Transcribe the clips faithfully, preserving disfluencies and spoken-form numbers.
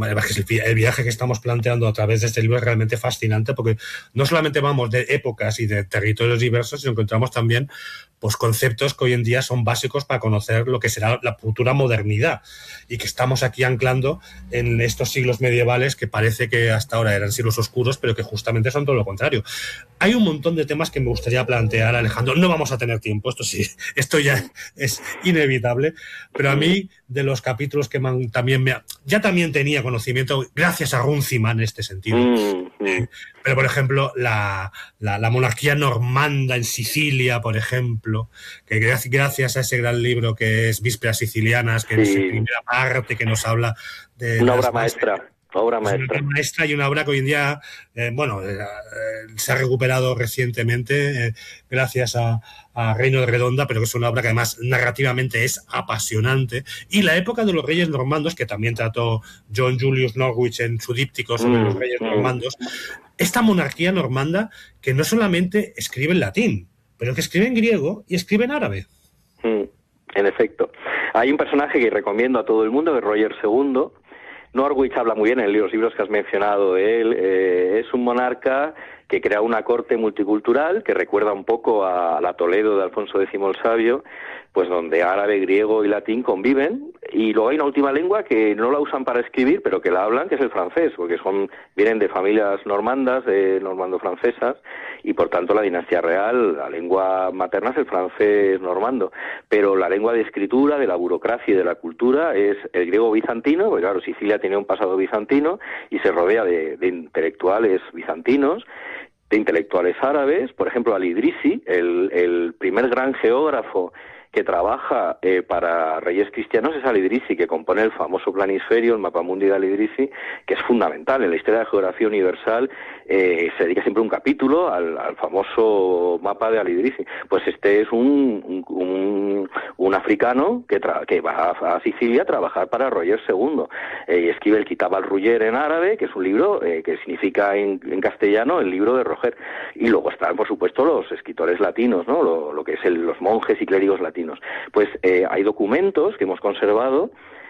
el viaje que estamos planteando a través de este libro es realmente fascinante, porque no solamente vamos de épocas y de territorios diversos, sino que encontramos también pues, conceptos que hoy en día son básicos para conocer lo que será la futura modernidad, y que estamos aquí anclando en estos siglos medievales que parece que hasta ahora eran siglos oscuros, pero que justamente son todo lo contrario. Hay un montón de temas que me gustaría plantear, Alejandro. No vamos a tener tiempo, esto sí, esto ya es inevitable, pero a mí, de los capítulos que man, también me... Ya también tenía conocimiento, gracias a Runciman en este sentido. Mm, mm. Pero, por ejemplo, la, la, la monarquía normanda en Sicilia, por ejemplo, que gracias a ese gran libro que es Vísperas Sicilianas, que sí. es la primera parte que nos habla de... Una obra maestra. Obra maestra. Una maestra y una obra que hoy en día, eh, bueno, eh, se ha recuperado recientemente eh, gracias a, a Reino de Redonda, pero que es una obra que además narrativamente es apasionante. Y la época de los reyes normandos, que también trató John Julius Norwich en su díptico sobre mm, los reyes mm. normandos, esta monarquía normanda que no solamente escribe en latín, pero que escribe en griego y escribe en árabe. Mm, en efecto. Hay un personaje que recomiendo a todo el mundo, que es Roger segundo. Norwich habla muy bien en los libros que has mencionado de él. Eh, es un monarca que crea una corte multicultural que recuerda un poco a la Toledo de Alfonso décimo el Sabio, pues donde árabe, griego y latín conviven, y luego hay una última lengua que no la usan para escribir, pero que la hablan, que es el francés, porque son vienen de familias normandas, de normando-francesas, y por tanto la dinastía real, la lengua materna es el francés normando, pero la lengua de escritura, de la burocracia y de la cultura es el griego bizantino, porque claro, Sicilia tiene un pasado bizantino y se rodea de, de intelectuales bizantinos, de intelectuales árabes, por ejemplo Al-Idrisi, el, el primer gran geógrafo que trabaja eh, para reyes cristianos es Al-Idrisi, que compone el famoso planisferio, el mapamundi de Al-Idrisi, que es fundamental en la historia de la geografía universal. Eh, se dedica siempre un capítulo al, al famoso mapa de Al-Idrisi. Pues este es un, un, un, un africano que, tra que va a, a Sicilia a trabajar para Roger segundo. Eh, y escribe el Kitab al-Ruyer en árabe, que es un libro eh, que significa en, en castellano el libro de Roger. Y luego están, por supuesto, los escritores latinos, ¿no? Lo, lo que es el, los monjes y clérigos latinos. Pues eh, hay documentos que hemos conservado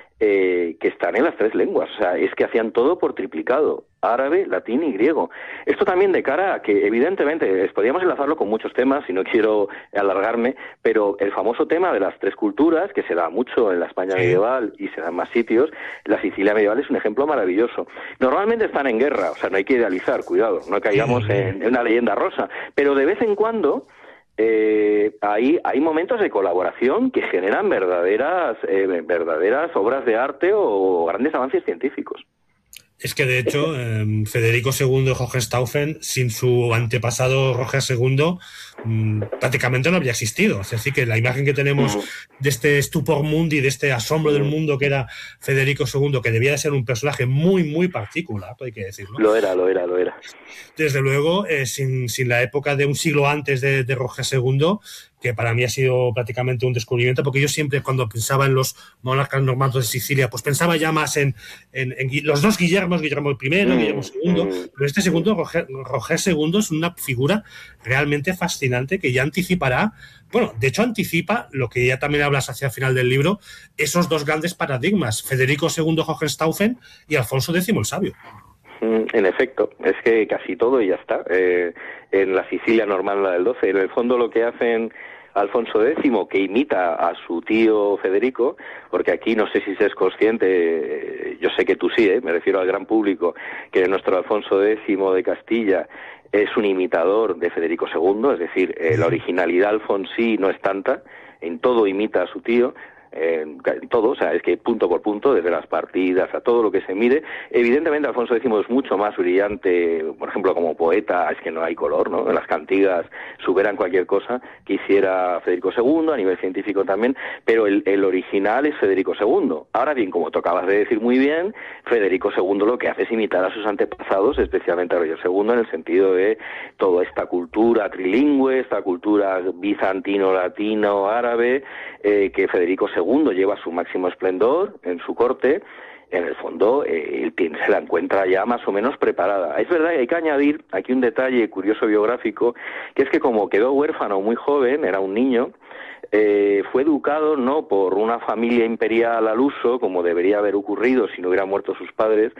eh, que están en las tres lenguas, o sea, es que hacían todo por triplicado, árabe, latín y griego. Esto también de cara a que, evidentemente, podríamos enlazarlo con muchos temas, y no quiero alargarme, pero el famoso tema de las tres culturas, que se da mucho en la España medieval y se da en más sitios, la Sicilia medieval es un ejemplo maravilloso. Normalmente están en guerra, o sea, no hay que idealizar, cuidado, no caigamos en, en una leyenda rosa, pero de vez en cuando... Eh, hay, hay momentos de colaboración que generan verdaderas, eh, verdaderas obras de arte o grandes avances científicos. Es que, de hecho, eh, Federico segundo de Hohenstaufen, sin su antepasado Roger segundo, mmm, prácticamente no habría existido. Es decir, que la imagen que tenemos de este stupor mundi, de este asombro del mundo que era Federico segundo, que debía de ser un personaje muy, muy particular, hay que decirlo. Lo era, lo era, lo era. Desde luego, eh, sin, sin la época de un siglo antes de, de Roger segundo, que para mí ha sido prácticamente un descubrimiento, porque yo siempre, cuando pensaba en los monarcas normandos de Sicilia, pues pensaba ya más en, en, en los dos Guillermos, Guillermo el primero, mm, Guillermo segundo, mm, pero este segundo, Roger, Roger segundo, es una figura realmente fascinante que ya anticipará, bueno, de hecho anticipa lo que ya también hablas hacia el final del libro, esos dos grandes paradigmas, Federico segundo Hohenstaufen y Alfonso décimo el Sabio. En efecto, es que casi todo y ya está. Eh, en la Sicilia normanda del doce, en el fondo lo que hacen Alfonso décimo, que imita a su tío Federico, porque aquí no sé si se es consciente, yo sé que tú sí, ¿eh? Me refiero al gran público, que nuestro Alfonso décimo de Castilla es un imitador de Federico segundo, es decir, eh, la originalidad alfonsí no es tanta, en todo imita a su tío, en todo, o sea, es que punto por punto, desde las partidas a todo lo que se mide. Evidentemente Alfonso décimo es mucho más brillante, por ejemplo, como poeta, es que no hay color, ¿no? En las cantigas superan cualquier cosa que hiciera Federico segundo, a nivel científico también, pero el, el original es Federico segundo. Ahora bien, como tú acabas de decir muy bien, Federico segundo lo que hace es imitar a sus antepasados, especialmente a Roger segundo, en el sentido de toda esta cultura trilingüe, esta cultura bizantino-latino-árabe, eh, que Federico segundo lleva su máximo esplendor en su corte. En el fondo, eh, él se la encuentra ya más o menos preparada. Es verdad que hay que añadir aquí un detalle curioso biográfico, que es que como quedó huérfano muy joven, era un niño, eh, fue educado no por una familia imperial al uso, como debería haber ocurrido si no hubieran muerto sus padres,